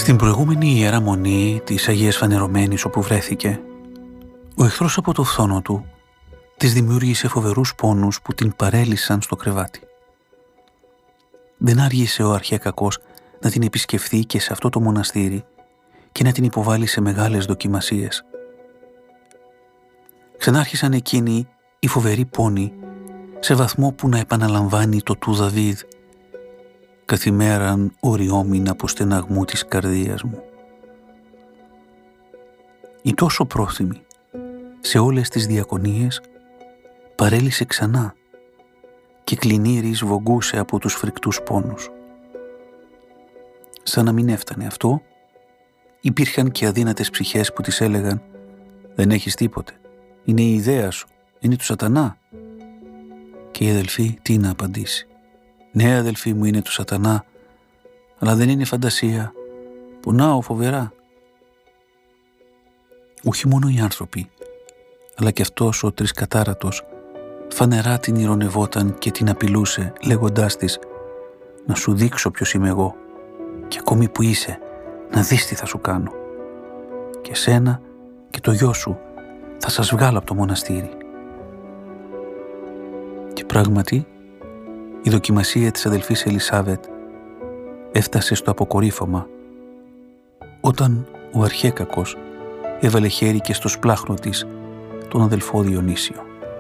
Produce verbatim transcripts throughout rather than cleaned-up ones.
Στην προηγούμενη Ιερά Μονή της Αγίας Φανερωμένης όπου βρέθηκε, ο εχθρός από το φθόνο του της δημιούργησε φοβερούς πόνους που την παρέλυσαν στο κρεβάτι. Δεν άργησε ο αρχαίκακος να την επισκεφθεί και σε αυτό το μοναστήρι και να την υποβάλει σε μεγάλες δοκιμασίες. Ξανάρχισαν εκείνοι οι φοβεροί πόνοι σε βαθμό που να επαναλαμβάνει το του Δαβίδ «Καθημέραν οριόμην από στεναγμού της καρδίας μου». Η τόσο πρόθυμη σε όλες τις διακονίες παρέλυσε ξανά και κλινήρης βογκούσε από τους φρικτούς πόνους. Σαν να μην έφτανε αυτό, υπήρχαν και αδύνατες ψυχές που της έλεγαν «Δεν έχεις τίποτε, είναι η ιδέα σου, είναι του σατανά». Και η αδελφή τι να απαντήσει? «Ναι, αδελφή μου, είναι του σατανά, αλλά δεν είναι φαντασία, πονάω φοβερά». Όχι μόνο οι άνθρωποι, αλλά και αυτός ο τρισκατάρατος φανερά την ηρωνευόταν και την απειλούσε λέγοντάς της «Να σου δείξω ποιος είμαι εγώ και ακόμη που είσαι, να δεις τι θα σου κάνω. Και σένα και το γιο σου θα σας βγάλω από το μοναστήρι». Και πράγματι η δοκιμασία της αδελφής Ελισάβετ έφτασε στο αποκορύφωμα όταν ο αρχαίκακος έβαλε χέρι και στο σπλάχνο της τον αδελφό Διονύσιο.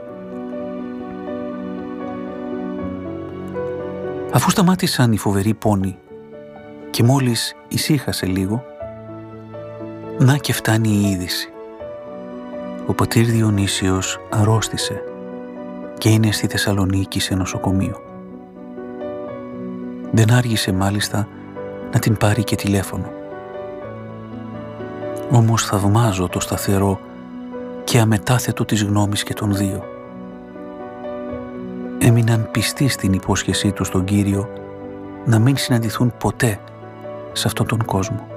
Αφού σταμάτησαν οι φοβεροί πόνοι και μόλις ησύχασε λίγο, να και φτάνει η είδηση. Ο πατήρ Διονύσιος αρρώστησε και είναι στη Θεσσαλονίκη σε νοσοκομείο. Δεν άργησε μάλιστα να την πάρει και τηλέφωνο. Όμως θαυμάζω το σταθερό και αμετάθετο της γνώμης και των δύο. Έμειναν πιστοί στην υπόσχεσή του στον Κύριο να μην συναντηθούν ποτέ σε αυτόν τον κόσμο.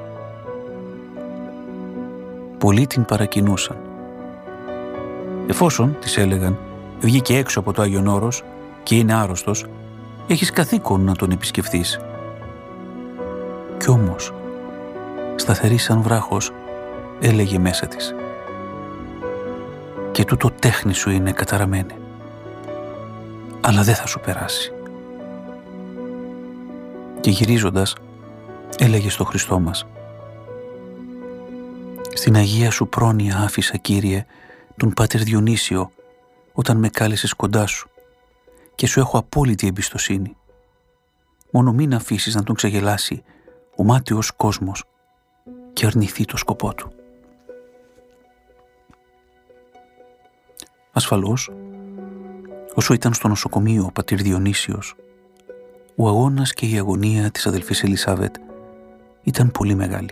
Πολλοί την παρακινούσαν. Εφόσον, της έλεγαν, βγήκε έξω από το Άγιον Όρος και είναι άρρωστος, έχεις καθήκον να τον επισκεφθείς. Κι όμως, σταθερή σαν βράχος, έλεγε μέσα της «Και τούτο τέχνη σου είναι, καταραμένη, αλλά δεν θα σου περάσει». Και γυρίζοντας, έλεγε στο Χριστό μας «Στην Αγία σου πρόνοια άφησα, Κύριε, τον Πάτερ Διονύσιο όταν με κάλεσες κοντά σου και σου έχω απόλυτη εμπιστοσύνη. Μόνο μην αφήσεις να τον ξεγελάσει ο μάταιος κόσμος και αρνηθεί το σκοπό του». Ασφαλώς, όσο ήταν στο νοσοκομείο ο πατήρ Διονύσιος, ο αγώνας και η αγωνία της αδελφής Ελισάβετ ήταν πολύ μεγάλη.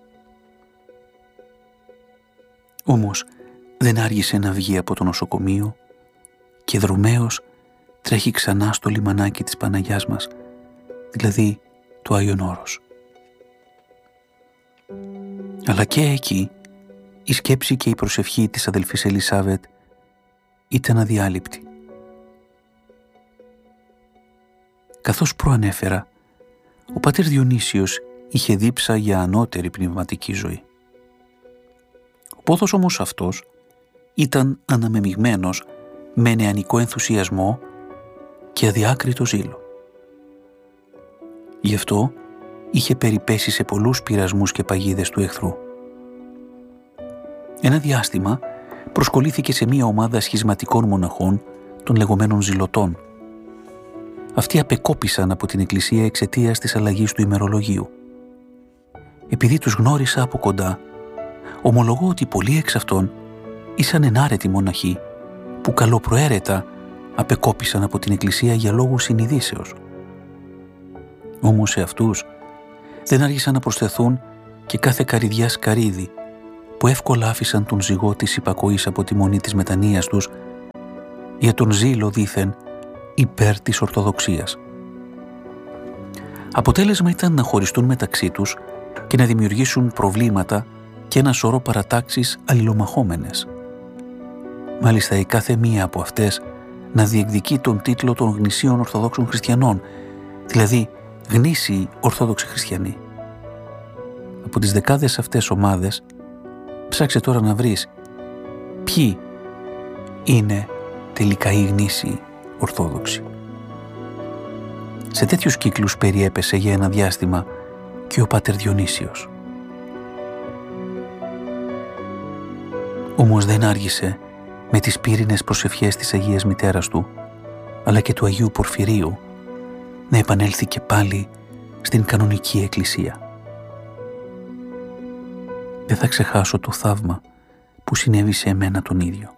Όμως δεν άργησε να βγει από το νοσοκομείο και δρομέως τρέχει ξανά στο λιμανάκι της Παναγιάς μας, δηλαδή το Άγιον Όρος. Αλλά και εκεί η σκέψη και η προσευχή της αδελφής Ελισάβετ ήταν αδιάλειπτη. Καθώς προανέφερα, ο πατήρ Διονύσιος είχε δίψα για ανώτερη πνευματική ζωή. Ο πόθος όμως αυτός ήταν αναμεμειγμένος με νεανικό ενθουσιασμό και αδιάκριτο ζήλο. Γι' αυτό είχε περιπέσει σε πολλούς πειρασμούς και παγίδες του εχθρού. Ένα διάστημα προσκολήθηκε σε μία ομάδα σχισματικών μοναχών των λεγόμενων ζηλωτών. Αυτοί απεκόπησαν από την Εκκλησία εξαιτίας της αλλαγής του ημερολογίου. Επειδή τους γνώρισα από κοντά, ομολογώ ότι πολλοί εξ αυτών ήσαν ενάρετοι μοναχοί που καλοπροαίρετα απεκόπησαν από την Εκκλησία για λόγους συνειδήσεως. Όμως σε αυτούς δεν άργησαν να προσθεθούν και κάθε καρυδιά σκαρίδι που εύκολα άφησαν τον ζυγό της υπακοής από τη μονή της μετανοίας τους για τον ζήλο δήθεν υπέρ της Ορθοδοξίας. Αποτέλεσμα ήταν να χωριστούν μεταξύ τους και να δημιουργήσουν προβλήματα και ένα σωρό παρατάξεις αλληλομαχόμενες. Μάλιστα η κάθε μία από αυτές να διεκδικεί τον τίτλο των γνησίων Ορθοδόξων Χριστιανών, δηλαδή γνήσιοι Ορθόδοξοι Χριστιανοί. Από τις δεκάδες αυτές ομάδες ψάξε τώρα να βρεις ποιοι είναι τελικά οι γνήσιοι Ορθόδοξοι. Σε τέτοιους κύκλους περιέπεσε για ένα διάστημα και ο Πάτερ Διονύσιος. Όμως δεν άργησε με τις πύρινες προσευχές της Αγίας Μητέρας του, αλλά και του Αγίου Πορφυρίου, να επανέλθει και πάλι στην κανονική εκκλησία. Δεν θα ξεχάσω το θαύμα που συνέβη σε εμένα τον ίδιο.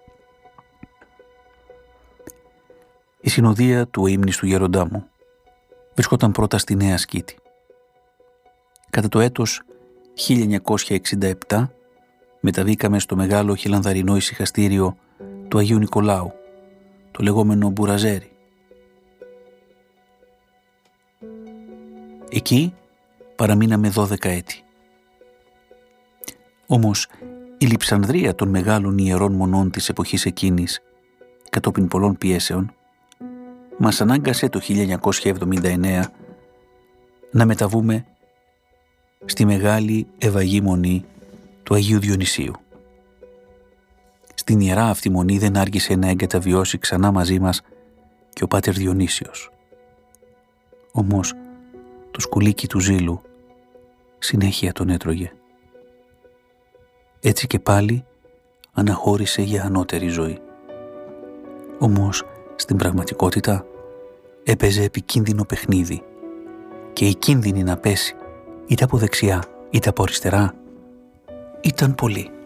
Η συνοδεία του ύμνης Γέροντά μου βρισκόταν πρώτα στη Νέα Σκήτη. Κατά το έτος χίλια εννιακόσια εξήντα επτά μεταβήκαμε στο μεγάλο χιλανδαρινό ησυχαστήριο του Αγίου Νικολάου, το λεγόμενο Μπουραζέρι. Εκεί παραμείναμε δώδεκα έτη. Όμως η λειψανδρία των μεγάλων ιερών μονών της εποχής εκείνης, κατόπιν πολλών πιέσεων, μας ανάγκασε το χίλια εννιακόσια εβδομήντα εννέα να μεταβούμε στη μεγάλη Ευαγή Μονή του Αγίου Διονυσίου. Στην ιερά αυτή μονή δεν άργησε να εγκαταβιώσει ξανά μαζί μας και ο Πάτερ Διονύσιος. Όμως το σκουλίκι του ζήλου συνέχεια τον έτρωγε. Έτσι και πάλι αναχώρησε για ανώτερη ζωή. Όμως στην πραγματικότητα έπαιζε επικίνδυνο παιχνίδι και η κίνδυνη να πέσει είτε από δεξιά είτε από αριστερά ήταν πολλοί.